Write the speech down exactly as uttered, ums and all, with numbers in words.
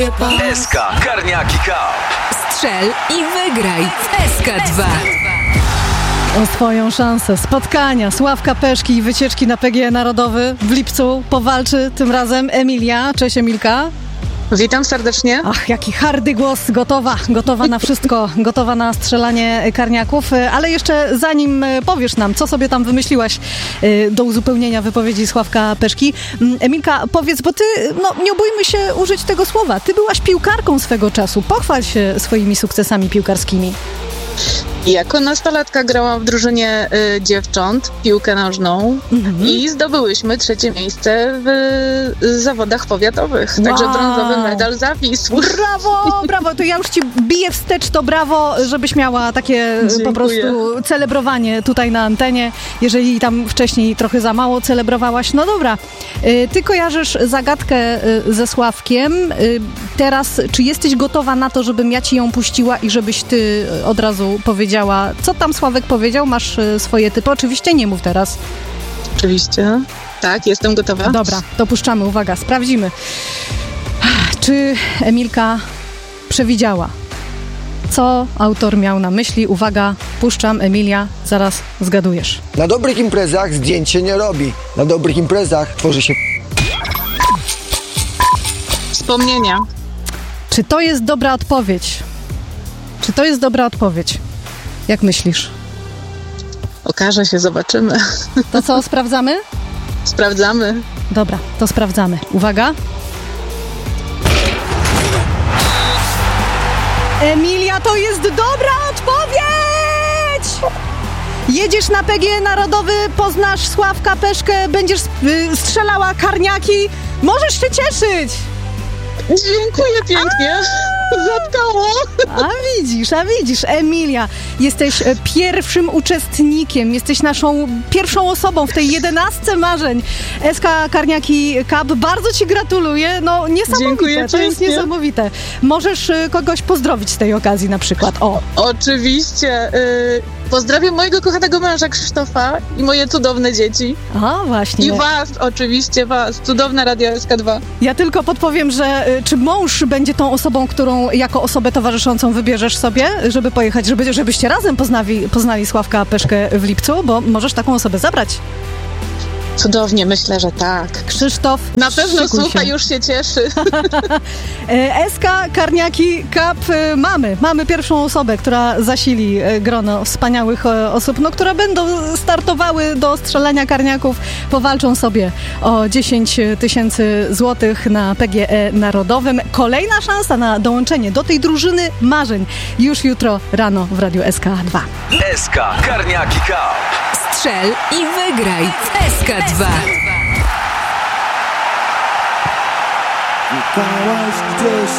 S K Karniaki Cup. Strzel i wygraj w S K dwa. O swoją szansę spotkania Sławka Peszki i wycieczki na P G E Narodowy w lipcu powalczy tym razem Emilia. Cześć Emilka. Witam serdecznie. Ach, jaki hardy głos, gotowa, gotowa na wszystko, gotowa na strzelanie karniaków, ale jeszcze zanim powiesz nam, co sobie tam wymyśliłaś do uzupełnienia wypowiedzi Sławka Peszki, Emilka, powiedz, bo ty, no nie bójmy się użyć tego słowa, ty byłaś piłkarką swego czasu, pochwal się swoimi sukcesami piłkarskimi. Jako nastolatka grałam w drużynie y, dziewcząt, piłkę nożną mm-hmm. i zdobyłyśmy trzecie miejsce w y, zawodach powiatowych. Wow. Także brązowy medal zawisł. Brawo, brawo. To ja już ci biję wstecz, to brawo, żebyś miała takie Dziękuję. Po prostu celebrowanie tutaj na antenie. Jeżeli tam wcześniej trochę za mało celebrowałaś, no dobra. Y, ty kojarzysz zagadkę y, ze Sławkiem. Y, teraz, czy jesteś gotowa na to, żebym ja ci ją puściła i żebyś ty od razu powiedziała, co tam Sławek powiedział? Masz y, swoje typy? Oczywiście nie mów teraz. Oczywiście. Tak, jestem gotowa. Dobra, to puszczamy. Uwaga, sprawdzimy. Czy Emilka przewidziała, co autor miał na myśli? Uwaga, puszczam. Emilia, zaraz zgadujesz. Na dobrych imprezach zdjęć się nie robi. Na dobrych imprezach tworzy się... Wspomnienia. Czy to jest dobra odpowiedź? Czy to jest dobra odpowiedź? Jak myślisz? Okaże się, zobaczymy. To co, sprawdzamy? Sprawdzamy. Dobra, to sprawdzamy. Uwaga. Emilia, to jest dobra odpowiedź! Jedziesz na P G E Narodowy, poznasz Sławka Peszkę, będziesz y, strzelała karniaki. Możesz się cieszyć! Dziękuję pięknie. Zatkało. A widzisz, a widzisz, Emilia, jesteś pierwszym uczestnikiem, jesteś naszą pierwszą osobą w tej jedenastce marzeń S K Karniaki Cup. Bardzo ci gratuluję, no niesamowite, Dziękuję to jest pięknie. Niesamowite. Możesz kogoś pozdrowić z tej okazji na przykład, o. Oczywiście. Y- pozdrawiam mojego kochanego męża Krzysztofa i moje cudowne dzieci. A, właśnie. I was, oczywiście was, cudowne Radio S K dwa. Ja tylko podpowiem, że y, czy mąż będzie tą osobą, którą jako osobę towarzyszącą wybierzesz sobie, żeby pojechać, żeby, żebyście razem poznali, poznali Sławka Peszkę w lipcu, bo możesz taką osobę zabrać. Cudownie, myślę, że tak. Krzysztof, na pewno słucha, się. już się cieszy. S K Karniaki Cup mamy. Mamy pierwszą osobę, która zasili grono wspaniałych osób, no, które będą startowały do strzelania karniaków, powalczą sobie o dziesięć tysięcy złotych na P G E Narodowym. Kolejna szansa na dołączenie do tej drużyny marzeń już jutro rano w Radiu S K dwa. S K Karniaki Cup. Strzel i wygraj w S K dwa. Szukałaś gdzieś